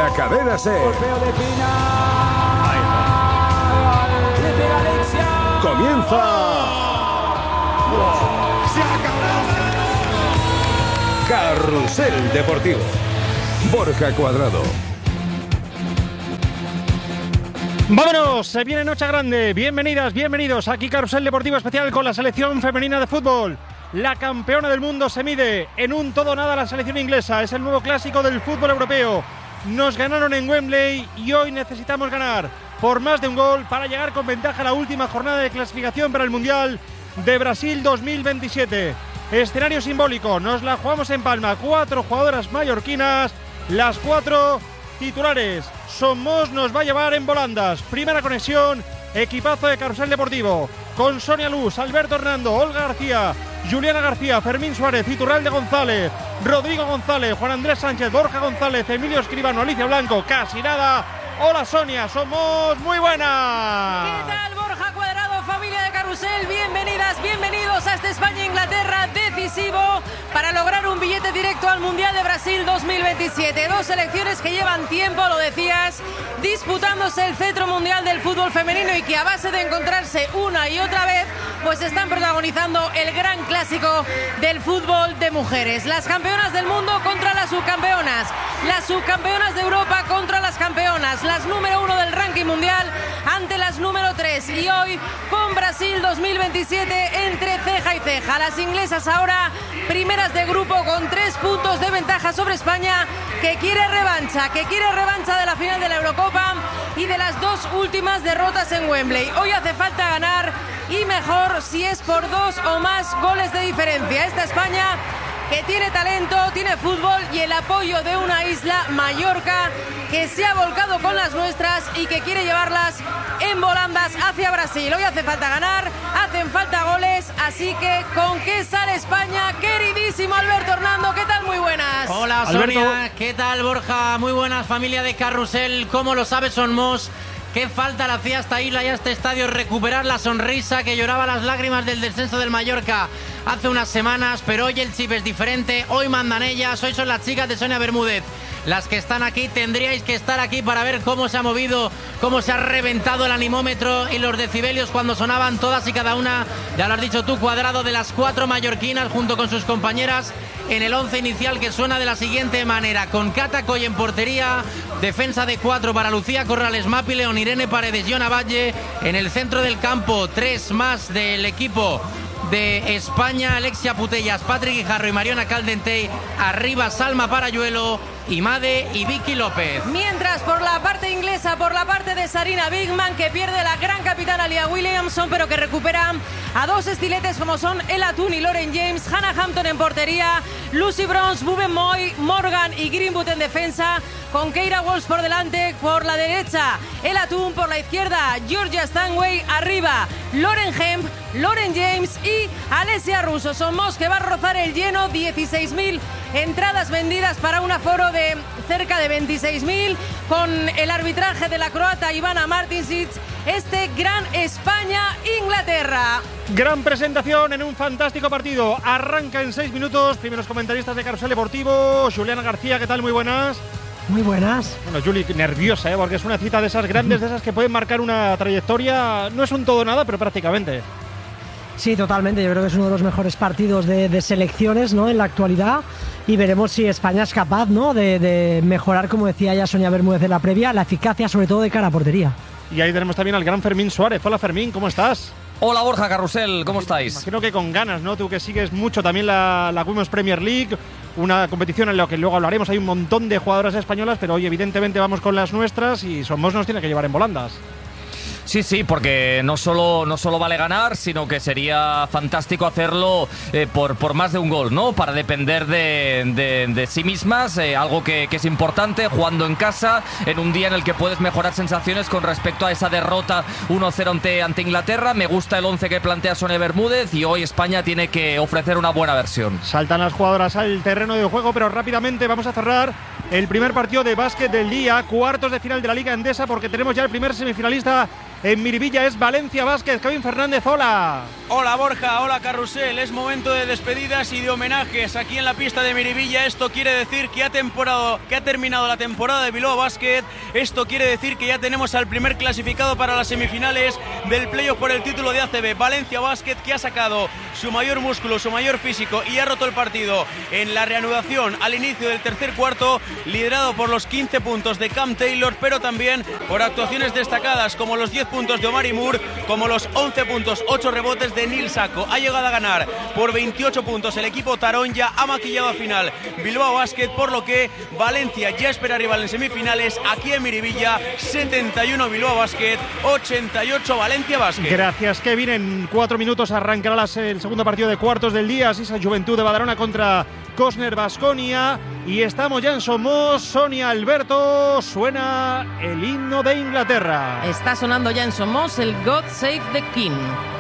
la cadena SER. Golpeo de Pina. Le pega Alexia. Comienza. Se acabó. Carrusel Deportivo. Borja Cuadrado. ¡Vámonos! Se viene noche grande. Bienvenidas, bienvenidos. Aquí Carrusel Deportivo especial con la selección femenina de fútbol. La campeona del mundo se mide en un todo nada la selección inglesa. Es el nuevo clásico del fútbol europeo. Nos ganaron en Wembley y hoy necesitamos ganar por más de un gol para llegar con ventaja a la última jornada de clasificación para el Mundial de Brasil 2027. Escenario simbólico. Nos la jugamos en Palma. 4 jugadoras mallorquinas. Las 4 titulares. Somos nos va a llevar en volandas. Primera conexión, equipazo de Carrusel Deportivo. Con Sonia Luz, Alberto Hernando, Olga García, Juliana García, Fermín Suárez, Iturralde González, Rodrigo González, Juan Andrés Sánchez, Borja González, Emilio Escribano, Alicia Blanco, casi nada. Hola Sonia, somos muy buenas. ¿Qué tal Borja Cuadrado, familia de Carrusel? Bienvenidas, bienvenidos a este España-Inglaterra decisivo para lograr un billete directo al Mundial de Brasil 2027. Dos selecciones que llevan tiempo, lo decías, disputándose el cetro mundial del fútbol femenino y que a base de encontrarse una y otra vez, pues están protagonizando el gran clásico del fútbol de mujeres. Las campeonas del mundo contra las subcampeonas de Europa contra las campeonas, las número 1 del ranking mundial ante las número 3. Y hoy con Brasil 2027 entre ceja y ceja. Las inglesas ahora primeras de grupo con 3 puntos de ventaja sobre España, que quiere revancha de la final de la Eurocopa y de las 2 últimas derrotas en Wembley. Hoy hace falta ganar y mejor si es por 2 o más goles de diferencia. Esta España que tiene talento, tiene fútbol y el apoyo de una isla, Mallorca, que se ha volcado con las nuestras y que quiere llevarlas en volandas hacia Brasil. Hoy hace falta ganar, hacen falta goles, así que ¿con qué sale España? Queridísimo Alberto Hernando, ¿qué tal? Muy buenas. Hola Sonia, ¿qué tal Borja? Muy buenas, familia de Carrusel. Como lo sabes, somos. ¿Qué falta le hacía a esta isla y a este estadio recuperar la sonrisa que lloraba las lágrimas del descenso del Mallorca hace unas semanas? Pero hoy el chip es diferente, hoy mandan ellas, hoy son las chicas de Sonia Bermúdez las que están aquí. Tendríais que estar aquí para ver cómo se ha movido, cómo se ha reventado el animómetro y los decibelios cuando sonaban todas y cada una, ya lo has dicho tú, Cuadrado, de las 4 mallorquinas junto con sus compañeras en el 11 inicial, que suena de la siguiente manera: con Cata Coll en portería, defensa de 4 para Lucía Corrales, Mapi León, Irene Paredes, Yona Valle. En el centro del campo 3 más del equipo de España: Alexia Putellas, Patrick Guijarro y Mariona Caldentey. Arriba Salma Parayuelo, Imade y Vicky López. Mientras por la parte inglesa, por la parte de Sarina Bigman, que pierde la gran capitana Leah Williamson, pero que recupera a 2 estiletes como son Ella Toone y Lauren James. Hannah Hampton en portería, Lucy Bronze, Buben Moy, Morgan y Greenwood en defensa, con Keira Walsh por delante. Por la derecha Ella Toone, por la izquierda Georgia Stanway, arriba Lauren Hemp, Lauren James y Alessia Russo. Somos que va a rozar el lleno, 16.000 entradas vendidas para un aforo de cerca de 26.000, con el arbitraje de la croata Ivana Martinsic. Este gran España-Inglaterra. Gran presentación en un fantástico partido. Arranca en 6 minutos. Primeros comentaristas de Carrusel Deportivo. Juliana García, ¿qué tal? Muy buenas. Muy buenas. Bueno, Juli, nerviosa, porque es una cita de esas grandes, de esas que pueden marcar una trayectoria. No es un todo nada, pero prácticamente. Sí, totalmente. Yo creo que es uno de los mejores partidos de selecciones, ¿no?, en la actualidad. Y veremos si España es capaz, ¿no?, de mejorar, como decía ya Sonia Bermúdez en la previa, la eficacia, sobre todo de cara a portería. Y ahí tenemos también al gran Fermín Suárez. Hola Fermín, ¿cómo estás? Hola Borja, Carrusel, ¿cómo estáis? Imagino que con ganas, ¿no? Tú que sigues mucho también la Women's Premier League, una competición en la que luego hablaremos. Hay un montón de jugadoras españolas, pero hoy evidentemente vamos con las nuestras y Somos nos tiene que llevar en volandas. Sí, porque no solo vale ganar, sino que sería fantástico hacerlo por más de un gol, ¿no? Para depender de sí mismas, algo que es importante, jugando en casa, en un día en el que puedes mejorar sensaciones con respecto a esa derrota 1-0 ante Inglaterra. Me gusta el 11 que plantea Sonia Bermúdez y hoy España tiene que ofrecer una buena versión. Saltan las jugadoras al terreno de juego, pero rápidamente vamos a cerrar el primer partido de básquet del día, cuartos de final de la Liga Endesa, porque tenemos ya el primer semifinalista en Miribilla. Es Valencia Basket. Kevin Fernández, hola. Hola Borja, hola Carrusel, es momento de despedidas y de homenajes aquí en la pista de Miribilla. Esto quiere decir que ha terminado la temporada de Bilbao Basket. Esto quiere decir que ya tenemos al primer clasificado para las semifinales del playoff por el título de ACB, Valencia Basket, que ha sacado su mayor músculo, su mayor físico y ha roto el partido en la reanudación al inicio del tercer cuarto, liderado por los 15 puntos de Cam Taylor, pero también por actuaciones destacadas como los 10 puntos de Omari Moore, como los 11 puntos, 8 rebotes de Nil Sacco. Ha llegado a ganar por 28 puntos el equipo Taronja, ha maquillado a final Bilbao Basket, por lo que Valencia ya espera rival en semifinales aquí en Miribilla. 71 Bilbao Basket, 88 Valencia Basket. Gracias, Kevin. En 4 minutos arrancará el segundo partido de cuartos del día. Sisa Juventud de Badalona contra Cosner Baskonia. Y estamos ya en Somos. Sonia, Alberto, suena el himno de Inglaterra. Está sonando ya en Somos el God Save the King.